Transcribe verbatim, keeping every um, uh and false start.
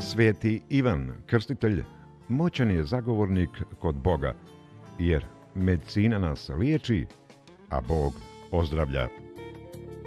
Sveti Ivan Krstitelj moćan je zagovornik kod Boga, jer medicina nas liječi, a Bog ozdravlja.